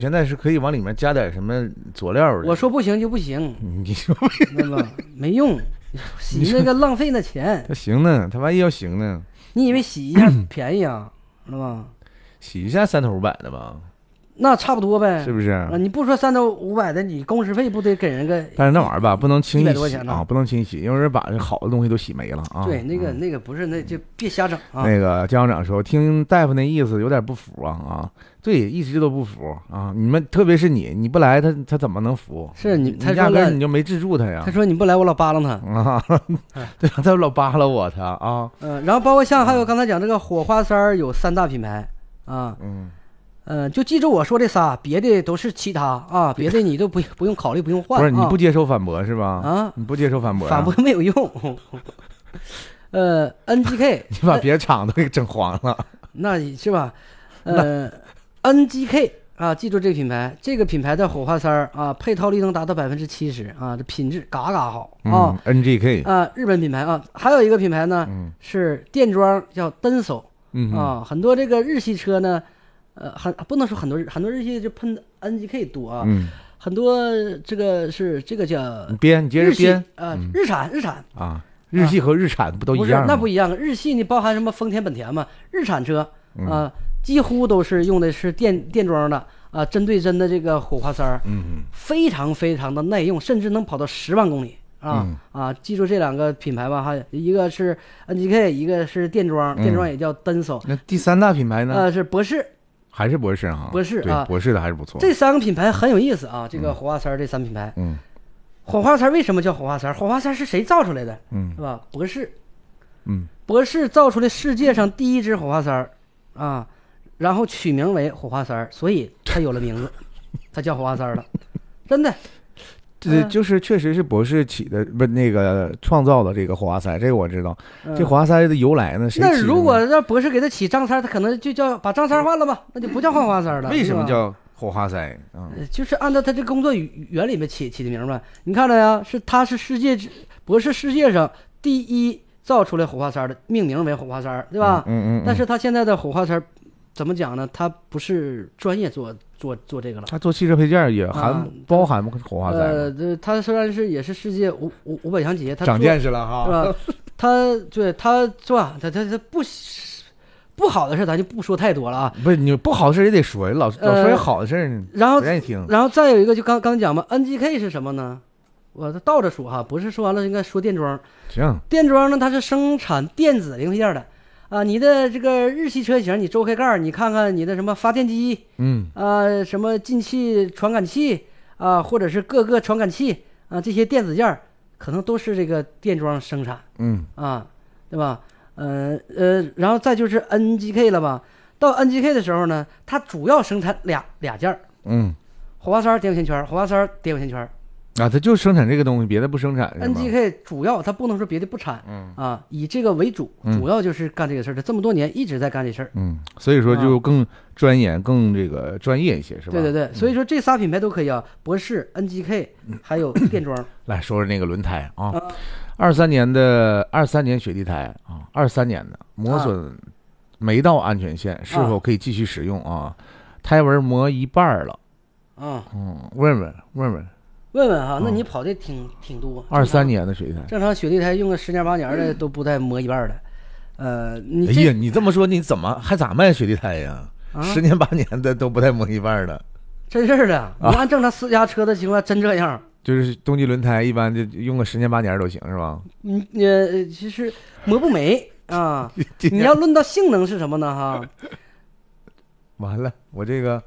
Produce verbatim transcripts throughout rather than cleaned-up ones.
现在是可以往里面加点什么佐料的。 我说不行就不行， 你说不行， 对吧？没用，洗那个浪费那钱。 他行呢，他万一要行呢？ 你以为洗一下便宜啊？是吧？ 洗一下三头五百的吧？ 那差不多呗， 是不是？ 啊，你不说三头五百的，你工时费不得给人个？ 但是那玩意儿吧，不能轻易洗啊， 不能轻易洗，因为把这好的东西都洗没了啊。 对，那个、 嗯、 那个不是，那就别瞎整啊。 那个江长说，听大夫那意思有点不服啊啊，对，一直都不服啊。你们特别是你，你不来他他怎么能服？ 是你，他压根你就没治住他呀。 他说你不来我老扒拉他啊，对，他老扒拉我他啊。 嗯，然后包括像还有刚才讲这个火花塞有三大品牌啊， 嗯。 嗯、呃，就记住我说这仨，别的都是其他啊，别的你都不不用考虑，不用换。 不是你不接受反驳是吧？ 啊， 你不接受反驳、啊， 反驳没有用。呃 ，N G K， 你把别的厂都给整黄了， 那是吧？呃 ，N G K 啊，记住这个品牌，这个品牌的火花塞啊，配套率能达到百分之七十啊，这品质嘎嘎好啊。 嗯、N G K 啊，日本品牌啊，还有一个品牌呢， 嗯、 是电装叫登手、 嗯、 啊，很多这个日系车呢。呃，很不能说很多日很多日系就喷 N G K 多啊， 嗯， 很多这个是这个叫你编，你接着编啊、呃嗯，日产日产啊，日系和日产不都一样吗？ 不是，那不一样。日系你包含什么丰田、本田嘛？日产车啊、 嗯呃，几乎都是用的是电电装的啊、呃，针对针的这个火花塞儿， 嗯， 非常非常的耐用，甚至能跑到十万公里啊、 嗯、 啊！记住这两个品牌吧，哈，一个是 N G K， 一个是电装，电装也叫登手、 嗯。那第三大品牌呢？ 呃，是博士。 还是博士哈， 博士啊， 博士的还是不错。 这三个品牌很有意思啊，这个火花塞这三品牌， 嗯， 火花塞为什么叫火花塞？火花塞是谁造出来的？ 嗯， 是吧？博士， 嗯， 博士造出来世界上第一支火花塞啊，然后取名为火花塞，所以它有了名字，它叫火花塞了，真的。 这就是确实是博士起的，不那个创造的这个火花塞，这个我知道。 嗯、 这火花塞的由来呢？谁那如果让博士给他起张三，他可能就叫把张三换了吧，那就不叫火花塞了。 为什么叫火花塞？ 嗯，就是按照他这工作原理里面起起的名嘛。你看了呀？是他是世界博士世界上第一造出来火花塞的，命名为火花塞，对吧？ 嗯 嗯, 嗯。 但是他现在的火花塞怎么讲呢？他不是专业做。做做这个了， 他做汽车配件也含、啊、包含火花塞。 呃，他虽然是也是世界五五五百强企业，他长见识了哈， 是吧？他对他是吧？他他他不不好的事咱就不说太多了啊。 不是你不好的事也得说，老老说些好的事、呃， 然后不愿意听。 然后再有一个就刚刚讲嘛 ，N G K 是什么呢？我倒着说哈，不是说完了应该说电装。 行， 电装呢，它是生产电子零配件的。啊，你的这个日系车型，你周开盖，你看看你的什么发电机， 嗯， 啊，什么进气传感器啊，或者是各个传感器啊，这些电子件可能都是这个电装生产， 嗯， 啊，对吧？呃呃，然后再就是 N G K 了吧？到 N G K 的时候呢，它主要生产俩俩件， 嗯， 火花塞点火线圈，火花塞点火线圈。 啊，它就生产这个东西，别的不生产。 N G K 主要它不能说别的不产， 嗯啊，以这个为主，主要就是干这个事儿。它这么多年一直在干这事儿， 嗯，所以说就更钻研、更这个专业一些，是吧？ 对对对，所以说这仨品牌都可以啊，博士、N G K 还有电装。 来说说那个轮胎啊，二三年的二三年雪地胎啊，二三年的磨损没到安全线，是否可以继续使用啊？胎纹磨一半了， 啊， 嗯，问问问问。 问问哈，那你跑的挺、嗯、挺多。 二三年的雪地胎， 正常雪地胎用个十年八年的都不带磨一半的。呃，你哎呀，你这么说你怎么还咋卖雪地胎呀？啊、十年八年的都不带磨一半的， 真是的。你按正常私家车的情况，真这样。 就是冬季轮胎一般就用个十年八年都行，是吧？ 嗯呃，其实磨不没啊。你要论到性能是什么呢？哈， 完了，我这个。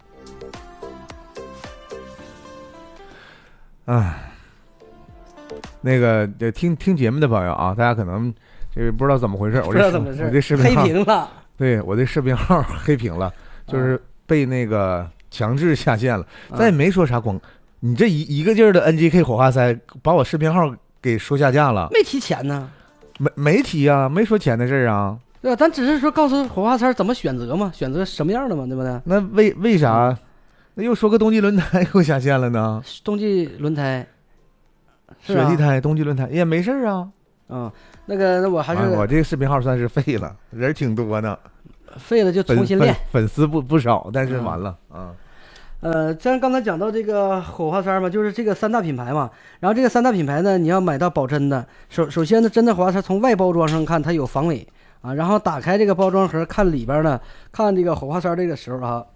啊，那个听听节目的朋友啊，大家可能这个不知道怎么回事，我这我这视频号黑屏了， 对我这视频号黑屏了，就是被那个强制下线了。咱、啊、也没说啥广，你这一一个劲儿的 N G K 火花塞把我视频号给说下架了， 没提钱呢， 没没提啊，没说钱的事儿啊。 对啊，咱只是说告诉火花塞怎么选择嘛，选择什么样的嘛，对不对？ 那为为啥？嗯那又说个冬季轮胎又下线了呢？ 冬季轮胎， 雪地胎，冬季轮胎也没事啊。 嗯，那个，那我还是我这个视频号算是废了，人挺多呢， 废了就重新练， 粉, 粉, 粉丝不不少，但是完了啊。 嗯、 呃，咱刚才讲到这个火花塞嘛，就是这个三大品牌嘛。然后这个三大品牌呢，你要买到宝珍的，首首先呢，真的火花塞从外包装上看它有防伪啊，然后打开这个包装盒看里边呢，看这个火花塞这个时候啊，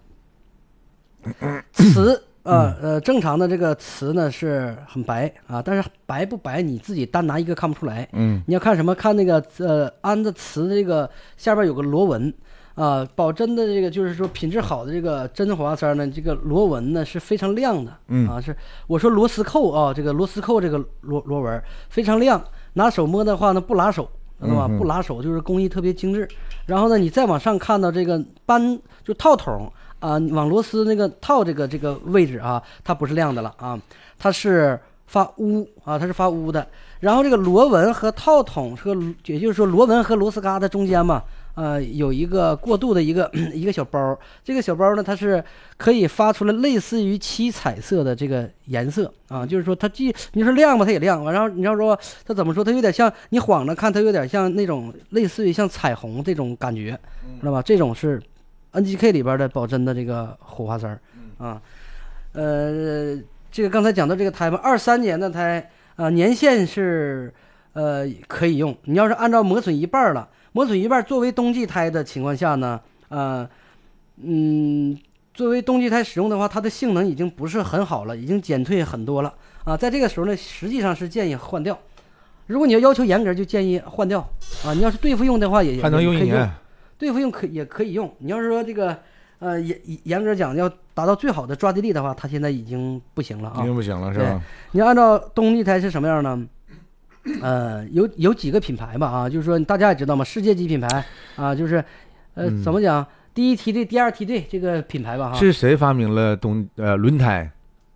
瓷呃呃正常的这个瓷呢是很白啊，但是白不白你自己单拿一个看不出来。 嗯， 你要看什么？看那个呃安的瓷这个下边有个螺纹。啊，宝珍的这个就是说品质好的这个真火花塞呢，这个螺纹呢是非常亮的， 嗯啊，是我说螺丝扣啊，这个螺丝扣这个螺螺纹非常亮，拿手摸的话呢不拉手，知道吧？ 嗯、 不拉手就是工艺特别精致。然后呢，你再往上看到这个扳就套筒啊，你往螺丝那个套这个这个位置啊，它不是亮的了啊，它是发乌啊，它是发乌的。然后这个螺纹和套筒和也就是说螺纹和螺丝疙瘩中间嘛。呃，有一个过渡的一个一个小包，这个小包呢，它是可以发出来类似于七彩色的这个颜色啊，就是说它既你说亮吧，它也亮，然后你要说它怎么说，它有点像你晃着看，它有点像那种类似于像彩虹这种感觉，知道吧？这种是 N G K 里边的宝珍的这个火花塞啊，呃，这个刚才讲到这个胎嘛，二三年的胎啊，年限是呃可以用，你要是按照磨损一半了。磨损一半作为冬季胎的情况下呢，呃，嗯，作为冬季胎使用的话，它的性能已经不是很好了，已经减退很多了啊。在这个时候呢，实际上是建议换掉。如果你要要求严格，就建议换掉啊。你要是对付用的话，也还能用一年， 对付用可也可以用。你要是说这个呃严严格讲要达到最好的抓地力的话，它现在已经不行了啊， 已经不行了是吧？ 你要按照冬季胎是什么样呢？呃，有有几个品牌吧啊，就是说大家也知道嘛，世界级品牌啊，就是呃、嗯、怎么讲，第一梯队、第二梯队这个品牌吧哈。 是谁发明了冬呃轮胎？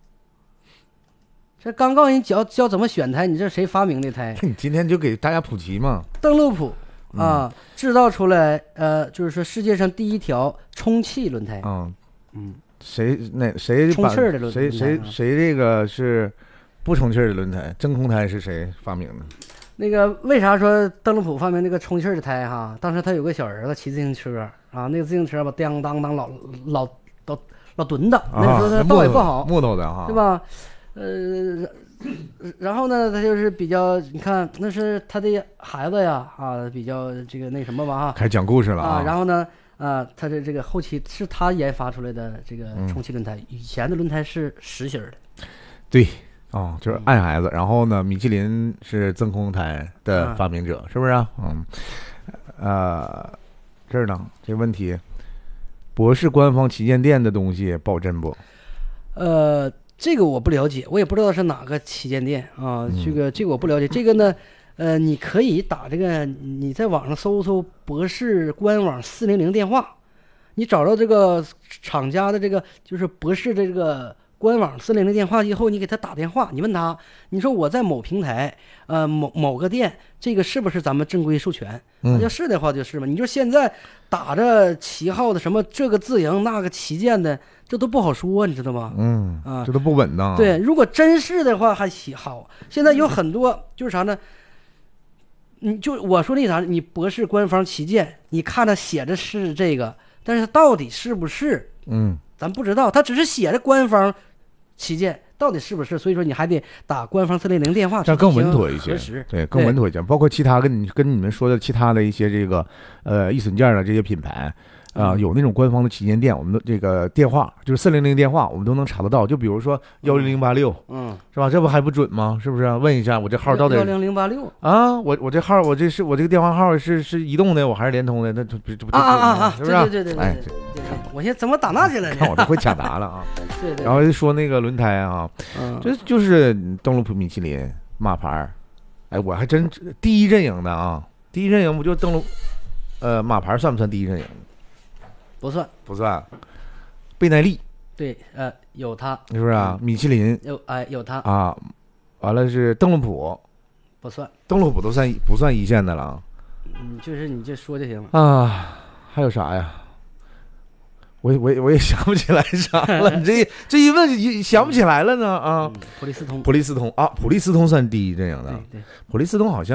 这刚告诉你教教怎么选胎，你这谁发明的胎？ 你今天就给大家普及嘛。 邓禄普啊、嗯，制造出来呃，就是说世界上第一条充气轮胎。 嗯嗯， 谁那谁充气的轮胎？谁谁谁这个是？不充气的轮胎，真空胎是谁发明的？ 那个为啥说邓禄普发明那个充气的胎哈？当时他有个小儿子骑自行车啊，那个自行车吧，当当当老老老老蹲的，那时候他道也不好， 木头的哈， 对吧？呃，然后呢，他就是比较，你看那是他的孩子呀啊，比较这个那什么吧哈， 开始讲故事了啊。然后呢，啊，他的这个后期是他研发出来的这个充气轮胎，嗯、以前的轮胎是实心的， 对。哦，就是爱孩子，然后呢，米其林是真空胎的发明者，嗯、是不是啊？嗯，呃，这儿呢，这个问题，博士官方旗舰店的东西保真不？ 呃，这个我不了解，我也不知道是哪个旗舰店啊，这个这个我不了解。这个呢，呃，你可以打这个，你在网上搜搜博士官网四零零电话，你找到这个厂家的这个就是博士的这个。官网四零零电话以后，你给他打电话，你问他，你说我在某平台，呃，某某个店，这个是不是咱们正规授权？ 嗯， 要是的话就是嘛。你说现在打着旗号的什么这个自营那个旗舰的，这都不好说，你知道吗？ 嗯啊， 这都不稳当。 对，如果真是的话还好。现在有很多就是啥呢？你就我说那啥，你博士官方旗舰，你看着写着是这个，但是到底是不是？ 嗯， 咱不知道，他只是写着官方。旗舰到底是不是？所以说你还得打官方四零零电话， 这样更稳妥一些。对，更稳妥一些。包括其他跟你跟你们说的其他的一些这个呃易损件的这些品牌啊、呃，有那种官方的旗舰店，我们的这个电话就是四零零电话，我们都能查得到。就比如说幺零零八六，嗯，是吧？这不还不准吗？是不是？问一下我这号到底幺零零八六啊？我我这号我这是我这个电话号是是移动的，我还是联通的？那这不这不啊啊啊！ 是不是？ 对对对对哎。 我现在怎么打那去了呢？ 看我都会抢答了啊！ 对对。 然后说那个轮胎啊，嗯，这就是邓禄普、米其林、马牌，哎，我还真第一阵营的啊，第一阵营不就邓禄，呃，马牌算不算第一阵营？ 不算， 不算。倍耐力， 对，呃，有它， 是不是啊？米其林有，哎，有它啊，完了是邓禄普， 不算， 邓禄普都算不算一线的了？ 嗯，就是你这说就行了啊。还有啥呀？我我我也想不起来啥了，你这这一问想不起来了呢啊！ 嗯、普利司通， 普利司通啊，普利司通算第一阵营的。 对对， 普利司通好像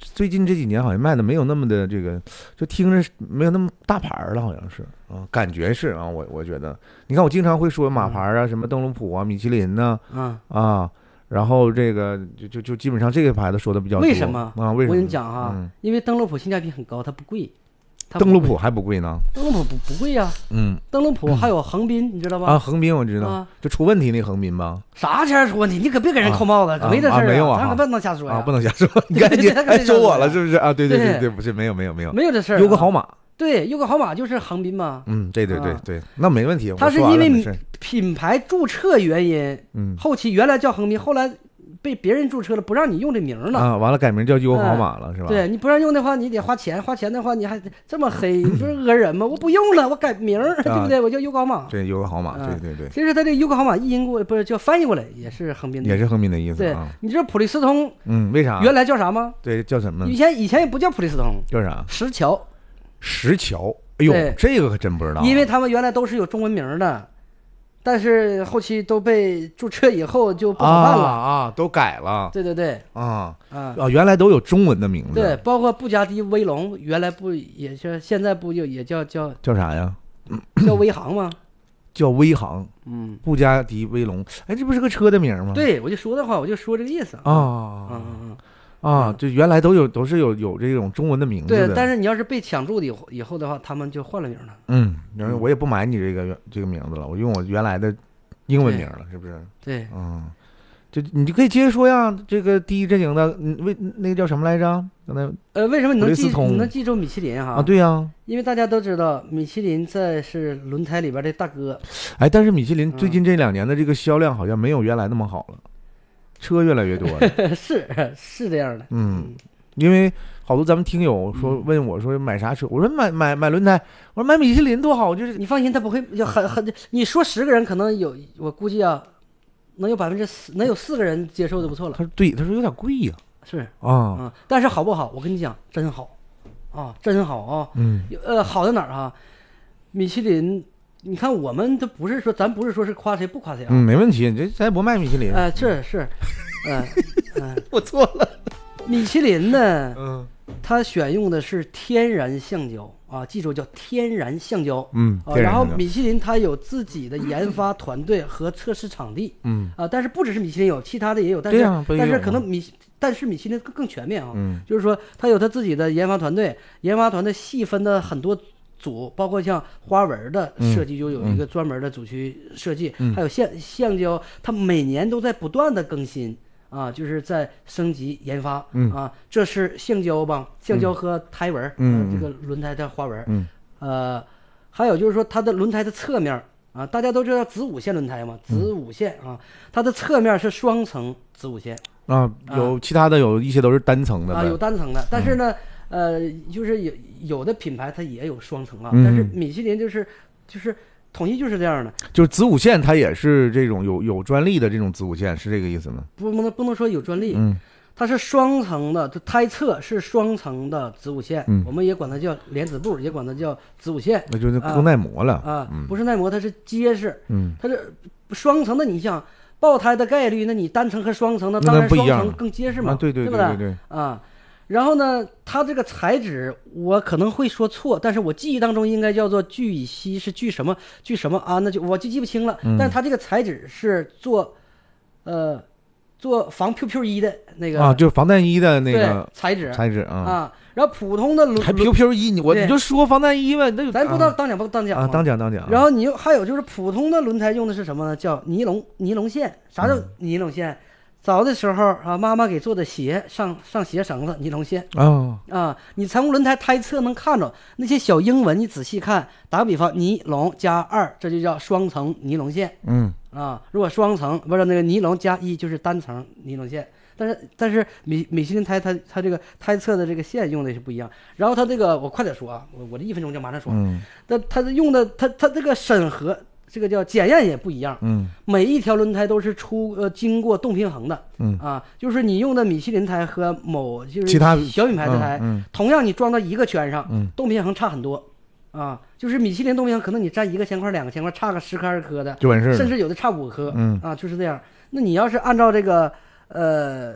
最近这几年好像卖的没有那么的这个，就听着没有那么大牌了，好像是啊，感觉是啊，我我觉得，你看我经常会说马牌啊，什么登陆普啊、米其林呐、啊，啊，然后这个就就就基本上这个牌子说的比较多。 为什么啊？为什么？ 我跟你讲哈、 嗯， 因为登陆普性价比很高，它不贵。 登陆普还不贵呢？ 登陆普不不贵呀、啊，嗯，登陆普还有横滨，你知道吧？ 啊，横滨我知道， 啊、 就出问题那横滨吧？ 啥前出问题？你可别给人扣帽子， 啊、 没这事儿、啊啊，没有啊， 咱可不能瞎说呀、 啊，不能瞎说。你赶紧哎说我了是不是啊？对对对对，不是没有没有没有没有这事儿、啊。 优格好马， 对，优格好马就是横滨嘛。 嗯，对对对对，啊、那没问题。 它是因为品牌注册原因，嗯，后期原来叫横滨，后来。被别人注册了，不让你用这名了啊！完了，改名叫优好马了，嗯、是吧？ 对，你不让用的话，你得花钱，花钱的话，你还这么黑，你不是讹人吗？我不用了，我改名，啊、对不对？我叫优好马。 对，优好马，对对对。 其实它这优好马译音过，不是叫翻译过来，也是横滨的， 也是横滨的意思。 对， 啊、 你知道普利司通？ 嗯，为啥？ 原来叫啥吗？ 对，叫什么？ 以前以前也不叫普利司通， 叫啥？ 石桥。 石桥，哎呦，这个可真不知道。 因为他们原来都是有中文名的。但是后期都被注册以后就不好办了啊, 啊，都改了。 对对对， 啊啊啊，原来都有中文的名字。 对，包括布加迪威龙，原来不也是现在不就也叫叫叫啥呀？ 叫威航吗？ 叫威航。 嗯， 布加迪威龙，哎，这不是个车的名吗？ 对，我就说的话，我就说这个意思啊。 嗯嗯嗯。 啊，这原来都有都是有有这种中文的名字的。 对，但是你要是被抢注的以后以后的话，他们就换了名了。 嗯，然后我也不买你这个这个名字了，我用我原来的英文名了，是不是？ 对， 嗯，就你就可以接着说呀。这个第一阵营的，为那个叫什么来着？刚才呃，为什么你能记你能记住米其林哈？ 啊，对呀、啊， 因为大家都知道米其林在是轮胎里边的大哥。 哎，但是米其林最近这两年的这个销量好像没有原来那么好了。车越来越多了， 是是这样的， 嗯，因为好多咱们听友说问我说买啥车，我说买买买轮胎，我说买米其林多好，就是你放心，他不会要很很，你说十个人可能有，我估计啊，能有百分之四，能有四个人接受就不错了。 他说对，他说有点贵呀、 啊，是啊啊，但是好不好？我跟你讲，真好啊，真好啊， 嗯， 呃，好在哪儿啊？米其林。你看，我们都不是说，咱不是说是夸谁不夸谁啊。 嗯，没问题，这咱不卖米其林。 哎、呃，是是，嗯、呃、嗯，呃、 我错了。 米其林呢， 嗯， 它选用的是天然橡胶啊，记住叫天然橡胶。 嗯， 啊，然后米其林它有自己的研发团队和测试场地。 嗯啊，但是不只是米其林有，其他的也有，但是、 啊、 但是可能米，但是米其林更更全面啊。 嗯， 就是说它有它自己的研发团队，研发团队细分的很多。组包括像花纹的设计，就有一个专门的组区设计， 嗯、 还有橡橡胶，它每年都在不断的更新啊，就是在升级研发、 嗯、 啊。这是橡胶吧？橡胶和胎纹， 嗯、 啊，这个轮胎的花纹， 嗯， 呃，还有就是说它的轮胎的侧面啊，大家都知道子午线轮胎嘛，子午线啊，它的侧面是双层子午线啊，有其他的有一些都是单层的啊，有单层的，但是呢。嗯呃，就是有有的品牌它也有双层啊， 嗯、 但是米其林就是就是统一就是这样的。 就是子午线它也是这种有有专利的这种子午线，是这个意思吗？ 不不能不能说有专利， 嗯， 它是双层的，它胎侧是双层的子午线， 嗯， 我们也管它叫莲子布，也管它叫子午线， 那就是更耐磨了啊，啊嗯、 不是耐磨，它是结实， 嗯， 它是双层的，你像爆胎的概率，那你单层和双层的当然双层更结实嘛， 啊、对对对不对对对啊。然后呢，它这个材质我可能会说错，但是我记忆当中应该叫做聚乙烯，是聚什么聚什么啊？那就我就记不清了。 嗯、 但是它这个材质是做，呃，做防 Q Q 一的那个啊，就是防弹衣的那个材质材质啊。 啊，然后普通的轮还 Q Q 一，你我你就说防弹衣吧，那咱不知道当讲不当讲啊？当讲当讲。 然后你又还有就是普通的轮胎用的是什么呢？叫尼龙尼龙线。啥叫尼龙线？嗯早的时候啊，妈妈给做的鞋上上鞋绳子尼龙线啊、哦、 啊，你从轮胎胎侧能看着那些小英文，你仔细看，打个比方，尼龙加二，这就叫双层尼龙线。 嗯啊，如果双层不是那个尼龙加一就是单层尼龙线，但是但是米米其林胎它它这个胎侧的这个线用的是不一样。然后它这个我快点说啊，我我这一分钟就马上说。 嗯， 它它用的它它这个审核。这个叫检验也不一样， 嗯， 每一条轮胎都是出呃经过动平衡的， 嗯啊，就是你用的米其林胎和某就是其他小品牌的胎， 嗯嗯、 同样你装到一个圈上， 嗯， 动平衡差很多，啊，就是米其林动平衡可能你占一个铅块两个铅块，差个十颗二十颗的就完事儿了， 甚至有的差五颗， 嗯啊，就是这样。那你要是按照这个呃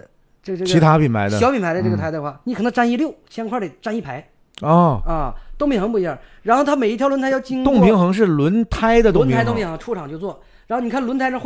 这这个其他品牌的小品牌的这个胎的话，嗯、你可能粘一溜，铅块得粘一排。 哦啊，动平衡不一样，然后它每一条轮胎要经过动平衡是轮胎的动平衡， 轮胎动平衡出厂就做，然后你看轮胎上会。